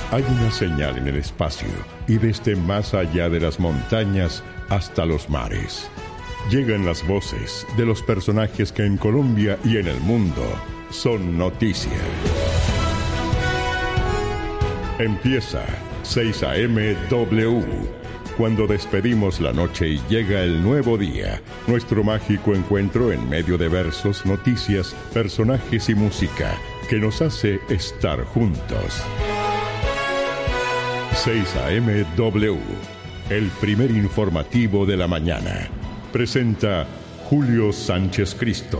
Hay una señal en el espacio y desde más allá de las montañas hasta los mares. Llegan las voces de los personajes que en Colombia y en el mundo son noticia. Empieza 6 AM W. Cuando despedimos la noche y llega el nuevo día, nuestro mágico encuentro en medio de versos, noticias, personajes y música que nos hace estar juntos. 6 AM W, el primer informativo de la mañana. Presenta Julio Sánchez Cristo.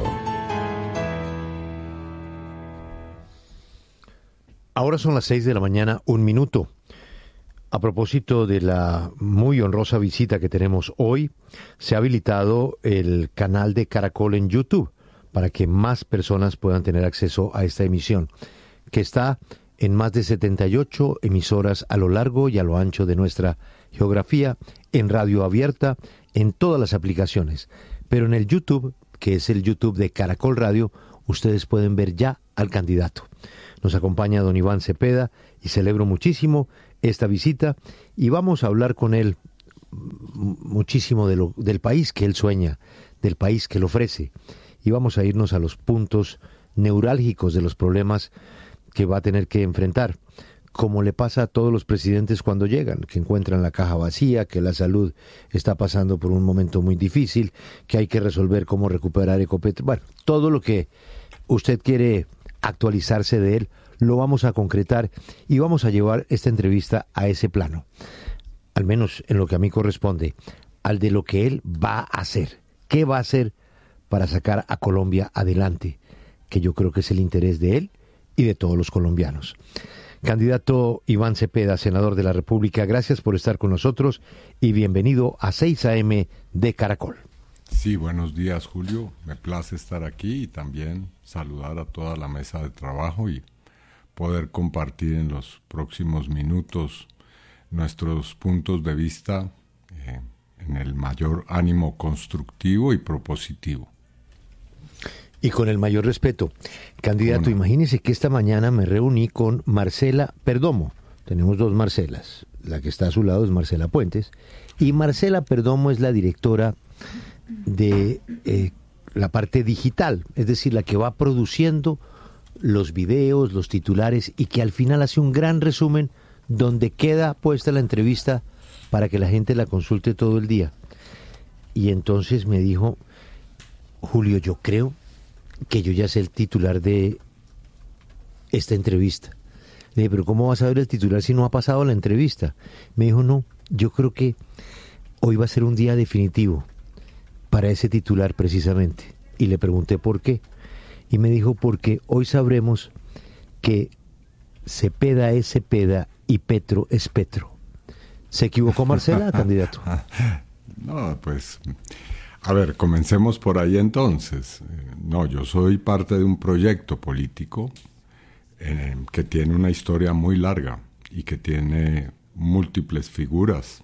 Ahora son las 6 de la mañana, 1 minuto. A propósito de la muy honrosa visita que tenemos hoy, se ha habilitado el canal de Caracol en YouTube para que más personas puedan tener acceso a esta emisión, que está en más de 78 emisoras a lo largo y a lo ancho de nuestra geografía, en radio abierta, en todas las aplicaciones. Pero en el YouTube, que es el YouTube de Caracol Radio, ustedes pueden ver ya al candidato. Nos acompaña don Iván Cepeda y celebro muchísimo esta visita y vamos a hablar con él muchísimo del país que él sueña, del país que él ofrece, y vamos a irnos a los puntos neurálgicos de los problemas que va a tener que enfrentar, como le pasa a todos los presidentes cuando llegan, que encuentran la caja vacía, que la salud está pasando por un momento muy difícil, que hay que resolver cómo recuperar Ecopetro. Bueno, todo lo que usted quiere actualizarse de él, lo vamos a concretar y vamos a llevar esta entrevista a ese plano, al menos en lo que a mí corresponde, al de lo que él va a hacer. ¿Qué va a hacer para sacar a Colombia adelante? Que yo creo que es el interés de él y de todos los colombianos. Candidato Iván Cepeda, senador de la República, gracias por estar con nosotros y bienvenido a 6 AM de Caracol. Sí, buenos días, Julio. Me place estar aquí y también saludar a toda la mesa de trabajo y poder compartir en los próximos minutos nuestros puntos de vista en el mayor ánimo constructivo y propositivo. Y con el mayor respeto. Candidato, imagínese que esta mañana me reuní con Marcela Perdomo. Tenemos dos Marcelas. La que está a su lado es Marcela Puentes. Y Marcela Perdomo es la directora de la parte digital, es decir, la que va produciendo los videos, los titulares, y que al final hace un gran resumen donde queda puesta la entrevista para que la gente la consulte todo el día. Y entonces me dijo, Julio, yo creo que yo ya sé el titular de esta entrevista. Le dije, pero ¿cómo vas a ver el titular si no ha pasado la entrevista? Me dijo, no, yo creo que hoy va a ser un día definitivo para ese titular precisamente. Y le pregunté por qué. Y me dijo, porque hoy sabremos que Cepeda es Cepeda y Petro es Petro. ¿Se equivocó Marcela, candidato? No, pues, a ver, comencemos por ahí entonces. No, yo soy parte de un proyecto político que tiene una historia muy larga y que tiene múltiples figuras.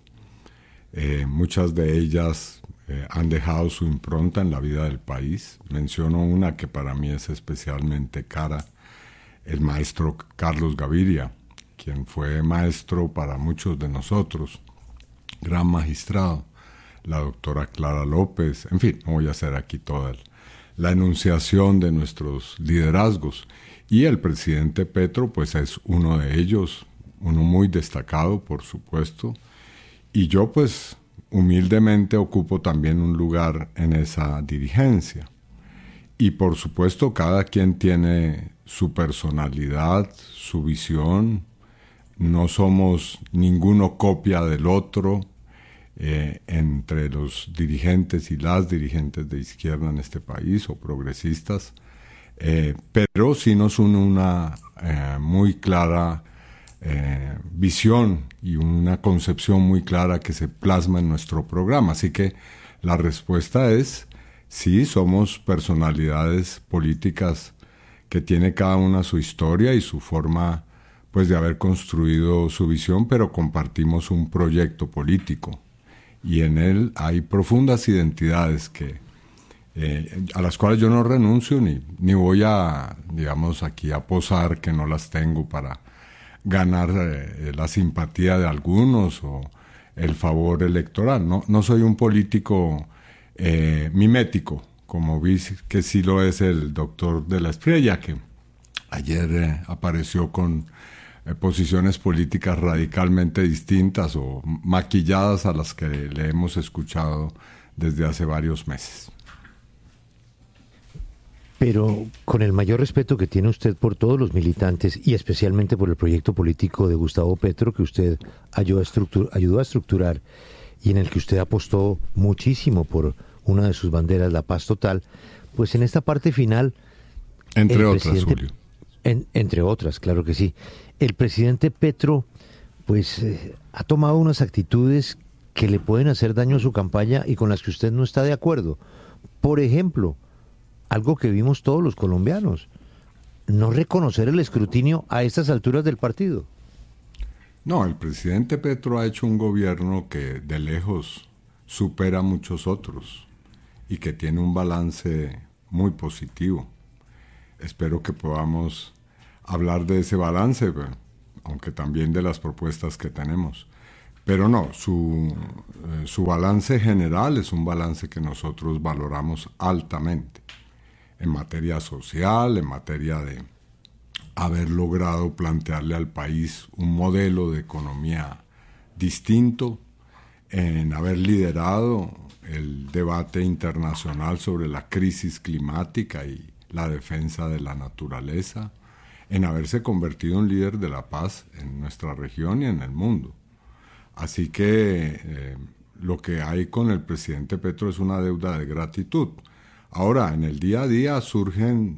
Muchas de ellas han dejado su impronta en la vida del país. Menciono una que para mí es especialmente cara, el maestro Carlos Gaviria, quien fue maestro para muchos de nosotros, gran magistrado, la doctora Clara López, en fin, no voy a hacer aquí toda la enunciación de nuestros liderazgos. Y el presidente Petro, pues es uno de ellos, uno muy destacado, por supuesto, y yo pues humildemente ocupo también un lugar en esa dirigencia. Y por supuesto cada quien tiene su personalidad, su visión, no somos ninguno copia del otro entre los dirigentes y las dirigentes de izquierda en este país o progresistas, pero sí nos une una muy clara visión y una concepción muy clara que se plasma en nuestro programa. Así que la respuesta es sí, somos personalidades políticas que tiene cada una su historia y su forma pues de haber construido su visión, pero compartimos un proyecto político y en él hay profundas identidades que a las cuales yo no renuncio ni voy a, digamos, aquí a posar que no las tengo para ganar la simpatía de algunos o el favor electoral. No soy un político mimético, como vi que sí lo es el doctor de la Espriella, que ayer apareció con posiciones políticas radicalmente distintas o maquilladas a las que le hemos escuchado desde hace varios meses. Pero con el mayor respeto que tiene usted por todos los militantes y especialmente por el proyecto político de Gustavo Petro que usted ayudó a estructurar y en el que usted apostó muchísimo por una de sus banderas, la paz total, pues en esta parte final... Entre otras, Julio. Entre otras, claro que sí. El presidente Petro, pues, ha tomado unas actitudes que le pueden hacer daño a su campaña y con las que usted no está de acuerdo. Por ejemplo, algo que vimos todos los colombianos, no reconocer el escrutinio a estas alturas del partido. No, el presidente Petro ha hecho un gobierno que de lejos supera a muchos otros y que tiene un balance muy positivo. Espero que podamos hablar de ese balance, aunque también de las propuestas que tenemos. Pero no, su balance general es un balance que nosotros valoramos altamente. En materia social, en materia de haber logrado plantearle al país un modelo de economía distinto, en haber liderado el debate internacional sobre la crisis climática y la defensa de la naturaleza, en haberse convertido en líder de la paz en nuestra región y en el mundo. Así que lo que hay con el presidente Petro es una deuda de gratitud. Ahora, en el día a día surgen